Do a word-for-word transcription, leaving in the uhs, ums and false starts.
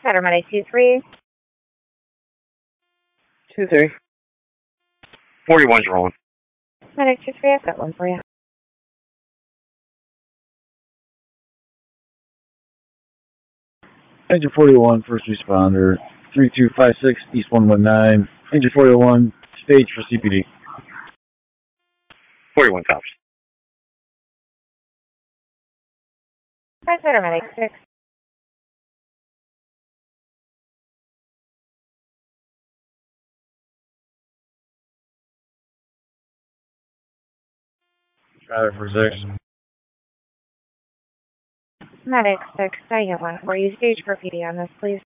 Center Medic two three. two three. forty-one's rolling. Medic two three, I've got one for you. Engine forty-one, first responder, three two five six, East one one nine. Engine forty-one, stage for C P D. forty-one cops. Hi, Center Medic six. Driver for six. Medic six, I have one for you. Stage for P D on this, please.